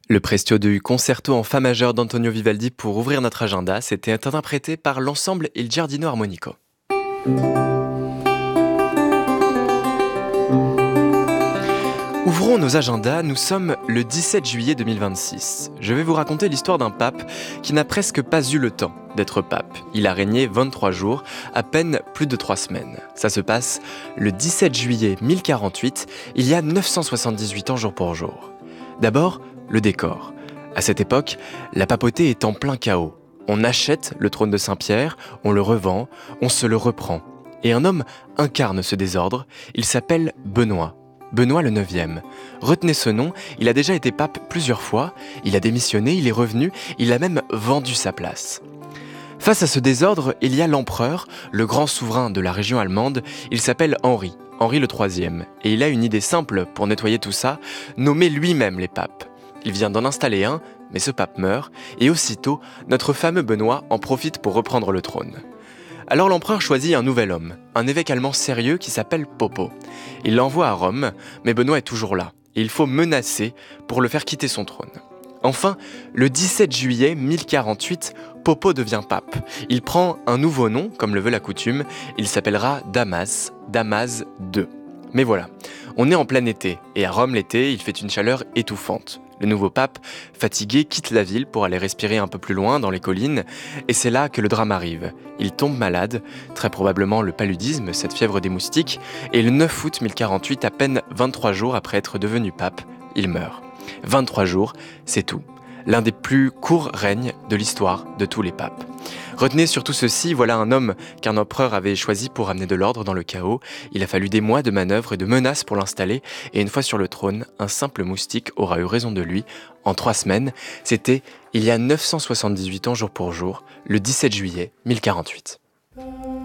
Le Prestio du concerto en fa majeur d'Antonio Vivaldi pour ouvrir notre agenda, c'était interprété par l'ensemble Il Giardino Armonico. Ouvrons nos agendas, nous sommes le 17 juillet 2026. Je vais vous raconter l'histoire d'un pape qui n'a presque pas eu le temps d'être pape. Il a régné 23 jours, à peine plus de 3 semaines. Ça se passe le 17 juillet 1048, il y a 978 ans jour pour jour. D'abord, le décor. À cette époque, la papauté est en plein chaos. On achète le trône de Saint-Pierre, on le revend, on se le reprend. Et un homme incarne ce désordre, il s'appelle Benoît. Benoît le IXe. Retenez ce nom, il a déjà été pape plusieurs fois, il a démissionné, il est revenu, il a même vendu sa place. Face à ce désordre, il y a l'empereur, le grand souverain de la région allemande, il s'appelle Henri le IIIe, et il a une idée simple pour nettoyer tout ça, nommer lui-même les papes. Il vient d'en installer un, mais ce pape meurt, et aussitôt, notre fameux Benoît en profite pour reprendre le trône. Alors l'empereur choisit un nouvel homme, un évêque allemand sérieux qui s'appelle Poppo. Il l'envoie à Rome, mais Benoît est toujours là, et il faut menacer pour le faire quitter son trône. Enfin, le 17 juillet 1048, Poppo devient pape. Il prend un nouveau nom, comme le veut la coutume, il s'appellera Damas II. Mais voilà, on est en plein été, et à Rome l'été, il fait une chaleur étouffante. Le nouveau pape, fatigué, quitte la ville pour aller respirer un peu plus loin dans les collines, et c'est là que le drame arrive. Il tombe malade, très probablement le paludisme, cette fièvre des moustiques, et le 9 août 1048, à peine 23 jours après être devenu pape, il meurt. 23 jours, c'est tout. L'un des plus courts règnes de l'histoire de tous les papes. Retenez surtout ceci, voilà un homme qu'un empereur avait choisi pour amener de l'ordre dans le chaos. Il a fallu des mois de manœuvres et de menaces pour l'installer, et une fois sur le trône, un simple moustique aura eu raison de lui. En 3 semaines, c'était il y a 978 ans jour pour jour, le 17 juillet 1048.